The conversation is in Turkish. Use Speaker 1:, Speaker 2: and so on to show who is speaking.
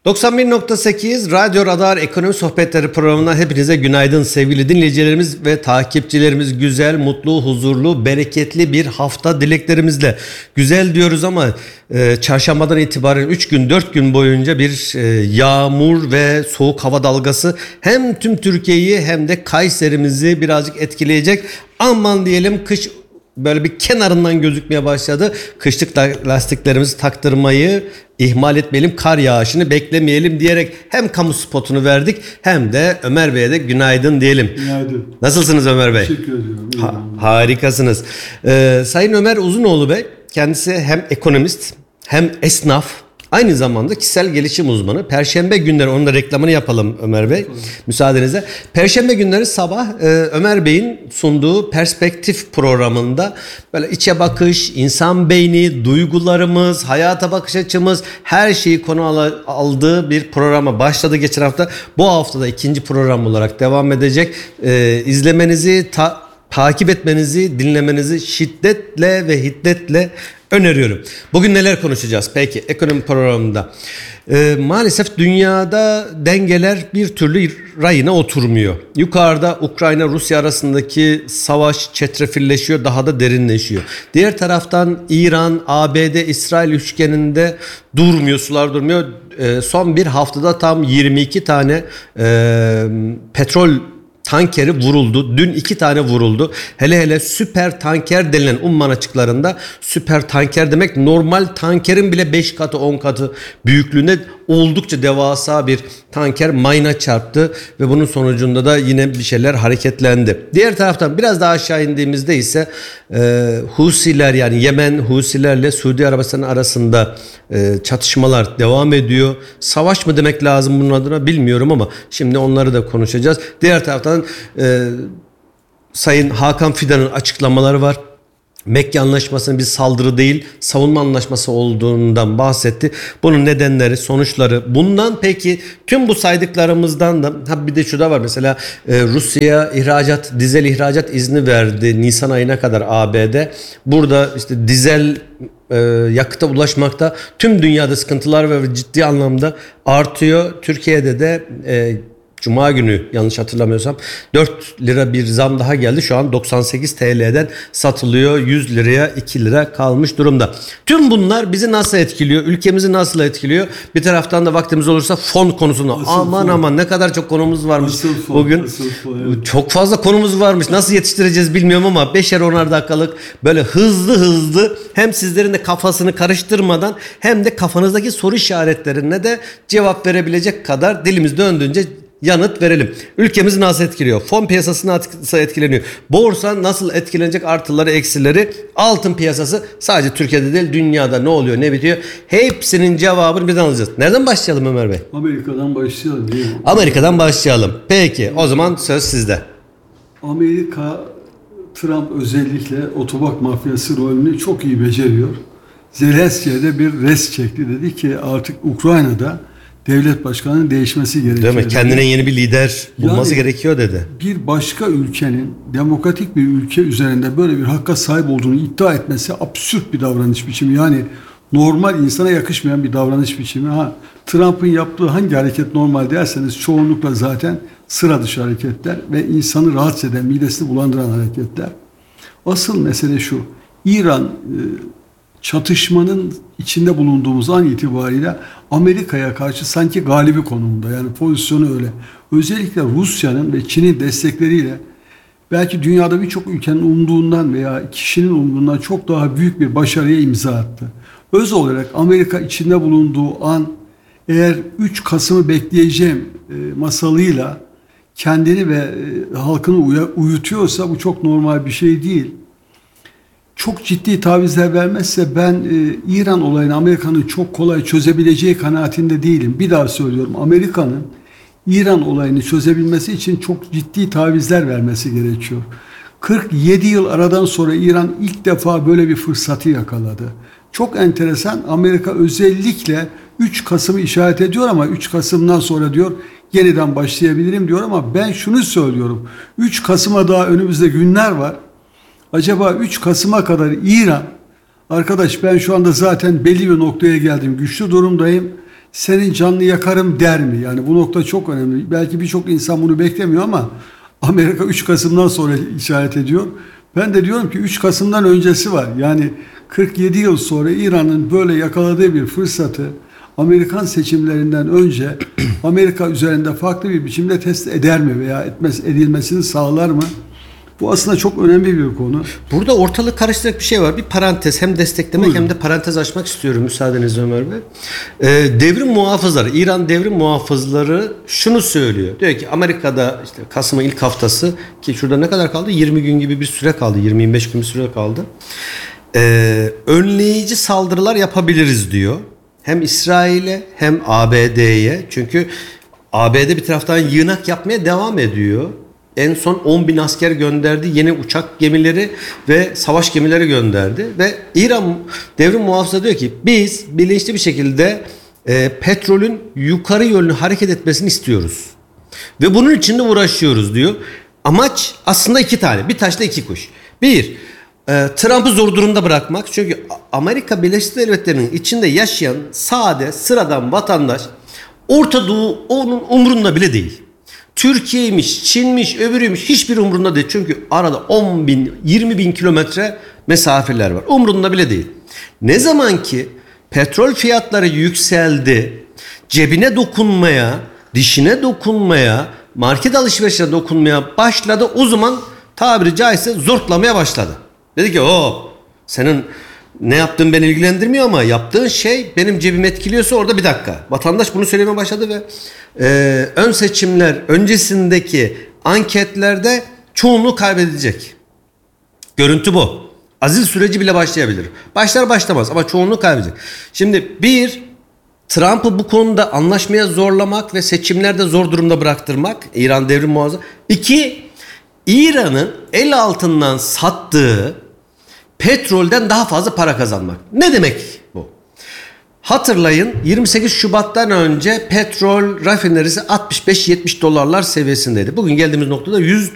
Speaker 1: 91.8 Radyo Radar Ekonomi Sohbetleri programına hepinize günaydın sevgili dinleyicilerimiz ve takipçilerimiz. Güzel, mutlu, huzurlu, bereketli bir hafta dileklerimizle. Güzel diyoruz ama çarşambadan itibaren 3 gün 4 gün boyunca bir yağmur ve soğuk hava dalgası hem tüm Türkiye'yi hem de Kayseri'mizi birazcık etkileyecek. Aman diyelim, kış böyle bir kenarından gözükmeye başladı. Kışlık lastiklerimizi taktırmayı ihmal etmeyelim, kar yağışını beklemeyelim diyerek hem kamu spotunu verdik hem de Ömer Bey'e de günaydın diyelim.
Speaker 2: Günaydın.
Speaker 1: Nasılsınız Ömer Bey?
Speaker 2: Teşekkür ediyorum.
Speaker 1: Harikasınız. Sayın Ömer Uzunoğlu Bey kendisi hem ekonomist hem esnaf, aynı zamanda kişisel gelişim uzmanı. Perşembe günleri, onun da reklamını yapalım Ömer Bey. Müsaadenizle. Perşembe günleri sabah Ömer Bey'in sunduğu Perspektif programında böyle içe bakış, insan beyni, duygularımız, hayata bakış açımız, her şeyi konu aldığı bir programa başladı geçen hafta. Bu hafta da ikinci program olarak devam edecek. İzlemenizi, takip etmenizi, dinlemenizi şiddetle ve hiddetle öneriyorum. Bugün neler konuşacağız? Peki ekonomi programında. Maalesef dünyada dengeler bir türlü rayına oturmuyor. Yukarıda Ukrayna-Rusya arasındaki savaş çetrefilleşiyor, daha da derinleşiyor. Diğer taraftan İran, ABD, İsrail üçgeninde durmuyor, sular durmuyor. Son bir haftada tam 22 tane petrol tankeri vuruldu. Dün 2 tane vuruldu. Hele süper tanker denilen Umman açıklarında, süper tanker demek normal tankerin bile 5 katı 10 katı büyüklüğünde oldukça devasa bir tanker mayına çarptı ve bunun sonucunda da yine bir şeyler hareketlendi. Diğer taraftan biraz daha aşağı indiğimizde ise Husiler, yani Yemen Husilerle Suudi Arabistan arasında çatışmalar devam ediyor. Savaş mı demek lazım bunun adına bilmiyorum ama şimdi onları da konuşacağız. Diğer taraftan Sayın Hakan Fidan'ın açıklamaları var. Mekke Anlaşması'nın bir saldırı değil, savunma anlaşması olduğundan bahsetti. Bunun nedenleri, sonuçları, bundan peki tüm bu saydıklarımızdan da bir de şu da var. Mesela Rusya dizel ihracat izni verdi Nisan ayına kadar ABD. Burada işte dizel yakıta ulaşmakta tüm dünyada sıkıntılar ve ciddi anlamda artıyor. Türkiye'de de Cuma günü yanlış hatırlamıyorsam 4 lira bir zam daha geldi. Şu an 98 TL'den satılıyor. 100 liraya 2 lira kalmış durumda. Tüm bunlar bizi nasıl etkiliyor? Ülkemizi nasıl etkiliyor? Bir taraftan da vaktimiz olursa fon konusunda. Aman ne kadar çok konumuz varmış bugün. Evet. Çok fazla konumuz varmış. Nasıl yetiştireceğiz bilmiyorum ama 5'er 10'ar dakikalık böyle hızlı hem sizlerin de kafasını karıştırmadan hem de kafanızdaki soru işaretlerine de cevap verebilecek kadar dilimiz döndüğünce yanıt verelim. Ülkemizi nasıl etkiliyor? Fon piyasası nasıl etkileniyor? Borsa nasıl etkilenecek, artıları eksileri? Altın piyasası sadece Türkiye'de değil dünyada ne oluyor ne bitiyor? Hepsinin cevabını birden alacağız. Nereden başlayalım Ömer Bey?
Speaker 2: Amerika'dan başlayalım değil mi?
Speaker 1: Amerika'dan başlayalım. Peki o zaman söz sizde.
Speaker 2: Amerika, Trump özellikle otobak mafyası rolünü çok iyi beceriyor. Zelenski'ye de bir res çekti. Dedi ki artık Ukrayna'da devlet başkanının değişmesi gerekiyor.
Speaker 1: Değil mi? Kendine yeni bir lider bulması gerekiyor dedi.
Speaker 2: Bir başka ülkenin demokratik bir ülke üzerinde böyle bir hakka sahip olduğunu iddia etmesi absürt bir davranış biçimi. Yani normal insana yakışmayan bir davranış biçimi. Trump'ın yaptığı hangi hareket normal derseniz çoğunlukla zaten sıra dışı hareketler ve insanı rahatsız eden, midesini bulandıran hareketler. Asıl mesele şu: İran çatışmanın içinde bulunduğumuz an itibariyle Amerika'ya karşı sanki galibi konumunda. Yani pozisyonu öyle. Özellikle Rusya'nın ve Çin'in destekleriyle belki dünyada birçok ülkenin umduğundan veya kişinin umduğundan çok daha büyük bir başarıya imza attı. Öz olarak Amerika içinde bulunduğu an eğer 3 Kasım'ı bekleyeceğim masalıyla kendini ve halkını uyutuyorsa bu çok normal bir şey değil. Çok ciddi tavizler vermezse ben İran olayını Amerika'nın çok kolay çözebileceği kanaatinde değilim. Bir daha söylüyorum, Amerika'nın İran olayını çözebilmesi için çok ciddi tavizler vermesi gerekiyor. 47 yıl aradan sonra İran ilk defa böyle bir fırsatı yakaladı. Çok enteresan, Amerika özellikle 3 Kasım'ı işaret ediyor ama 3 Kasım'dan sonra diyor yeniden başlayabilirim diyor ama ben şunu söylüyorum. 3 Kasım'a daha önümüzde günler var. Acaba 3 Kasım'a kadar İran, arkadaş ben şu anda zaten belli bir noktaya geldim, güçlü durumdayım, senin canını yakarım der mi? Yani bu nokta çok önemli. Belki birçok insan bunu beklemiyor ama Amerika 3 Kasım'dan sonra işaret ediyor. Ben de diyorum ki 3 Kasım'dan öncesi var. Yani 47 yıl sonra İran'ın böyle yakaladığı bir fırsatı Amerikan seçimlerinden önce Amerika üzerinde farklı bir biçimde test eder mi veya edilmesini sağlar mı? Bu aslında çok önemli bir konu.
Speaker 1: Burada ortalık karıştıracak bir şey var. Bir parantez, hem desteklemek
Speaker 2: Buyurun.
Speaker 1: hem de parantez açmak istiyorum müsaadenizle Ömer Bey. Devrim muhafızları, İran devrim muhafızları şunu söylüyor. Diyor ki Amerika'da işte Kasım'ın ilk haftası, ki şurada ne kadar kaldı? 20 gün gibi bir süre kaldı. 20-25 gün bir süre kaldı. Önleyici saldırılar yapabiliriz diyor. Hem İsrail'e hem ABD'ye. Çünkü ABD bir taraftan yığınak yapmaya devam ediyor. En son 10.000 asker gönderdi. Yeni uçak gemileri ve savaş gemileri gönderdi. Ve İran devrim muhafızı diyor ki biz bilinçli bir şekilde petrolün yukarı yönlü hareket etmesini istiyoruz. Ve bunun için de uğraşıyoruz diyor. Amaç aslında iki tane. Bir taşla iki kuş. Bir, Trump'ı zor durumda bırakmak. Çünkü Amerika Birleşik Devletleri'nin içinde yaşayan sade, sıradan vatandaş Orta Doğu onun umrunda bile değil. Türkiye'ymiş, Çin'miş, öbürüymüş hiçbir umrunda değil. Çünkü arada 10.000, 20.000 kilometre mesafeler var. Umrunda bile değil. Ne zaman ki petrol fiyatları yükseldi, cebine dokunmaya, dişine dokunmaya, market alışverişine dokunmaya başladı, o zaman tabiri caizse zortlamaya başladı. Dedi ki senin ne yaptığın beni ilgilendirmiyor ama yaptığın şey benim cebimi etkiliyorsa orada bir dakika. Vatandaş bunu söylemeye başladı ve ön seçimler öncesindeki anketlerde çoğunluğu kaybedecek. Görüntü bu. Azil süreci bile başlayabilir. Başlar başlamaz ama çoğunluğu kaybedecek. Şimdi bir, Trump'ı bu konuda anlaşmaya zorlamak ve seçimlerde zor durumda bıraktırmak, İran devrim muhafızı. İki, İran'ın el altından sattığı petrolden daha fazla para kazanmak. Ne demek bu? Hatırlayın, 28 Şubat'tan önce petrol rafinerisi 65-70 dolarlar seviyesindeydi. Bugün geldiğimiz noktada 100